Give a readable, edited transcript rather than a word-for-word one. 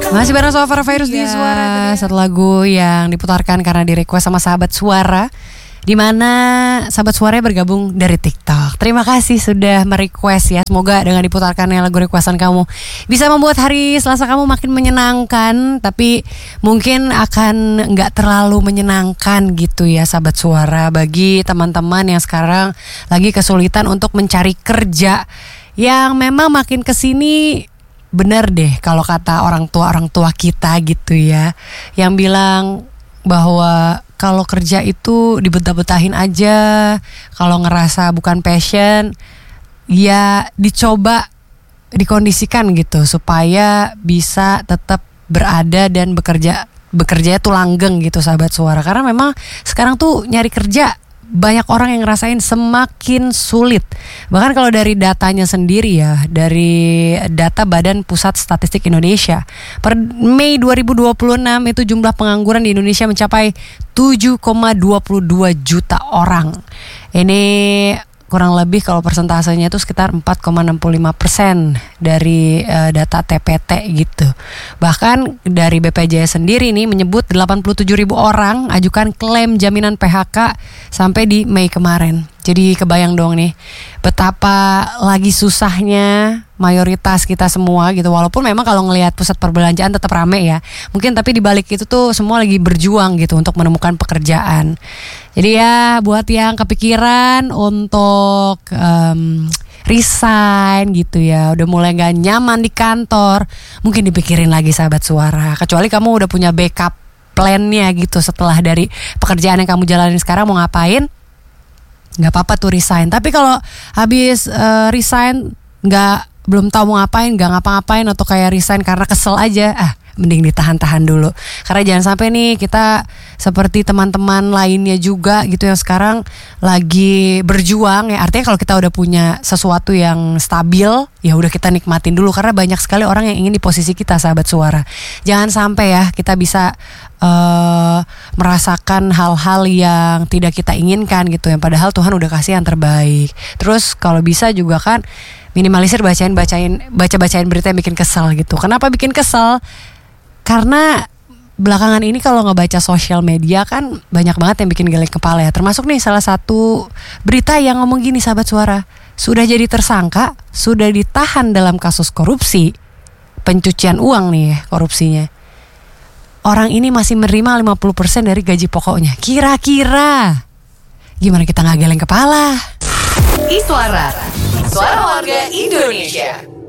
Masih bareng Sofara Virus di Suara. Satu lagu yang diputarkan karena di request sama sahabat Suara, di mana sahabat Suara bergabung dari TikTok. Terima kasih sudah merequest ya. Semoga dengan diputarkannya lagu requestan kamu bisa membuat hari Selasa kamu makin menyenangkan. Tapi mungkin akan gak terlalu menyenangkan gitu ya sahabat Suara. Bagi teman-teman yang sekarang lagi kesulitan untuk mencari kerja, yang memang makin kesini bener deh kalau kata orang tua kita gitu ya, yang bilang bahwa kalau kerja itu dibetah-betahin aja, kalau ngerasa bukan passion ya dicoba, dikondisikan gitu supaya bisa tetap berada dan bekerja itu langgeng gitu sahabat Suara. Karena memang sekarang tuh nyari kerja banyak orang yang ngerasain semakin sulit. Bahkan kalau dari datanya sendiri ya, dari data Badan Pusat Statistik Indonesia, per Mei 2026 itu jumlah pengangguran di Indonesia mencapai 7,22 juta orang. Ini kurang lebih kalau persentasenya itu sekitar 4,65% dari data TPT gitu. Bahkan dari BPJS sendiri nih menyebut 87.000 orang ajukan klaim jaminan PHK sampai di Mei kemarin. Jadi kebayang dong nih betapa lagi susahnya mayoritas kita semua gitu. Walaupun memang kalau ngelihat pusat perbelanjaan tetap rame ya, mungkin tapi di balik itu tuh semua lagi berjuang gitu untuk menemukan pekerjaan. Jadi ya buat yang kepikiran untuk resign gitu ya, udah mulai gak nyaman di kantor, mungkin dipikirin lagi sahabat Suara. Kecuali kamu udah punya backup plan-nya gitu setelah dari pekerjaan yang kamu jalanin sekarang mau ngapain, gak apa-apa tuh resign. Tapi kalau habis resign belum tahu mau ngapain, gak ngapa-ngapain, atau kayak resign karena kesel aja, mending ditahan-tahan dulu. Karena jangan sampai nih kita seperti teman-teman lainnya juga gitu yang sekarang lagi berjuang ya. Artinya kalau kita udah punya sesuatu yang stabil, ya udah kita nikmatin dulu. Karena banyak sekali orang yang ingin di posisi kita sahabat Suara. Jangan sampai ya kita bisa merasakan hal-hal yang tidak kita inginkan gitu, yang padahal Tuhan udah kasih yang terbaik. Terus kalau bisa juga kan minimalisir baca-bacain berita yang bikin kesel gitu. Kenapa bikin kesel? Karena belakangan ini kalau ngebaca sosial media kan banyak banget yang bikin geleng kepala ya. Termasuk nih salah satu berita yang ngomong gini sahabat Suara, sudah jadi tersangka, sudah ditahan dalam kasus korupsi, pencucian uang nih ya, korupsinya. Orang ini masih menerima 50% dari gaji pokoknya. Kira-kira gimana kita gak geleng kepala? Suara Warga Indonesia.